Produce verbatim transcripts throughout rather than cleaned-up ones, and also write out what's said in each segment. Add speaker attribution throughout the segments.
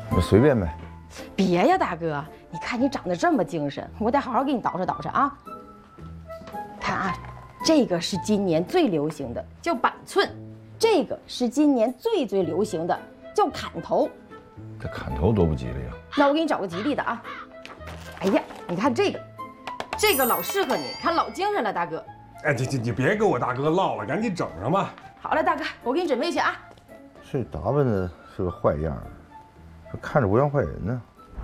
Speaker 1: 我随便呗。
Speaker 2: 别呀，大哥，你看你长得这么精神，我得好好给你捯饬捯饬啊。看啊，这个是今年最流行的，叫板寸；这个是今年最最流行的，叫砍头。
Speaker 1: 这砍头多不吉利啊！
Speaker 2: 那我给你找个吉利的啊。哎呀，你看这个，这个老适合你，看老精神了，大哥。
Speaker 3: 哎，你你你别跟我大哥唠了，赶紧整上吧。
Speaker 2: 好了，大哥，我给你准备去啊。
Speaker 1: 这打扮的是个坏样儿，这看着不像坏人呢。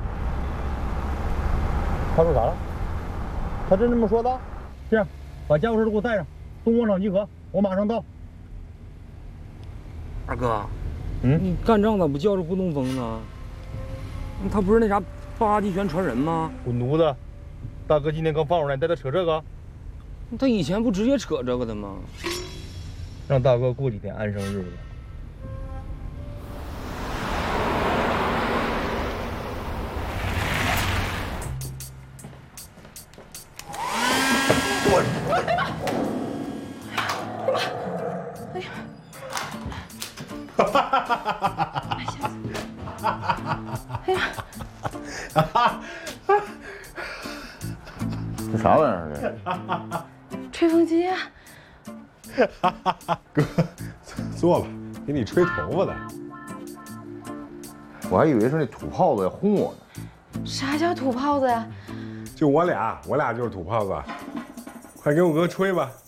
Speaker 4: 他说啥了？他真这么说的？这样，把家伙事都给我带上，东广场集合，我马上到。
Speaker 5: 二哥，
Speaker 4: 嗯，
Speaker 5: 你干仗咋不叫着顾东风呢？他不是那啥八极拳传人吗？
Speaker 4: 滚犊子！大哥今天刚放出来，你带他扯这个？
Speaker 5: 他以前不直接扯这个的吗？
Speaker 4: 让大哥过几天安生日子。
Speaker 2: 哎呀！
Speaker 3: 哈哈哈哈哈！
Speaker 2: 哎呀！
Speaker 1: 这啥玩意儿？这
Speaker 2: 吹风机啊！
Speaker 3: 哥，坐吧，给你吹头发的。
Speaker 1: 我还以为是那土炮子要轰我呢。
Speaker 2: 啥叫土炮子呀？
Speaker 3: 就我俩，我俩就是土炮子。快给我哥吹吧，